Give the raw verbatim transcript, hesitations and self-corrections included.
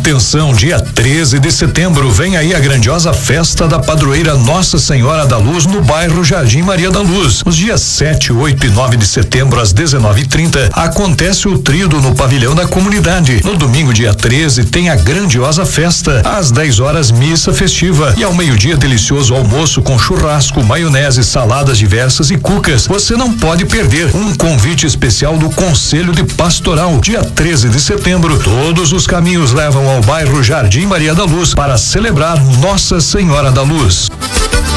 Atenção, dia treze de setembro, vem aí a grandiosa festa da padroeira Nossa Senhora da Luz no bairro Jardim Maria da Luz. Os dias sete, oito e nove de setembro, às dezenove e trinta, acontece o tríodo no pavilhão da comunidade. No domingo, dia treze, tem a grandiosa festa. Às dez horas, missa festiva. E ao meio-dia, delicioso almoço com churrasco, maionese, saladas diversas e cucas. Você não pode perder. Um convite especial do Conselho de Pastoral. Dia treze de setembro, todos os caminhos levam ao bairro Jardim Maria da Luz para celebrar Nossa Senhora da Luz.